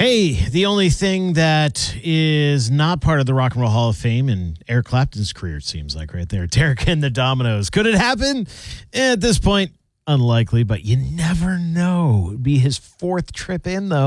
Hey, the only thing that is not part of the Rock and Roll Hall of Fame in Eric Clapton's career, it seems like right there. Derek and the Dominoes. Could it happen? At this point, unlikely, but you never know. It'd be his fourth trip in, though.